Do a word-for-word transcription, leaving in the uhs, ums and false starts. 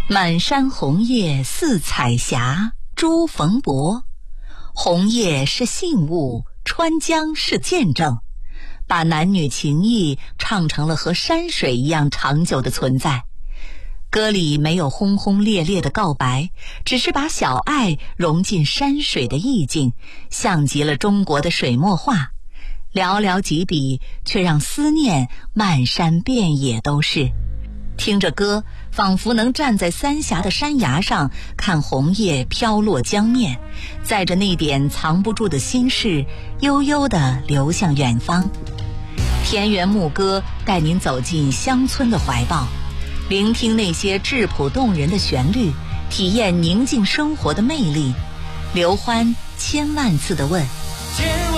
满山红叶似彩霞，朱逢博。红叶是信物，川江是见证，把男女情谊唱成了和山水一样长久的存在。歌里没有轰轰烈烈的告白，只是把小爱融进山水的意境，像极了中国的水墨画。寥寥几笔，却让思念漫山遍野都是。听着歌，仿佛能站在三峡的山崖上，看红叶飘落江面，载着那点藏不住的心事，悠悠地流向远方。田园牧歌带您走进乡村的怀抱，聆听那些质朴动人的旋律，体验宁静生活的魅力。刘欢千万次地问，